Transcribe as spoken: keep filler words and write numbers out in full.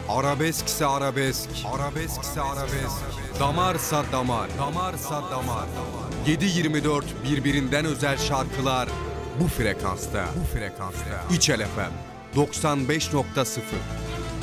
Arabeskse arabesk, arabeskse arabesk. Damarsa damar, damarsa damar. yedi yirmi dört birbirinden özel şarkılar bu frekansta, bu frekansta. İçel F M doksan beş nokta sıfır.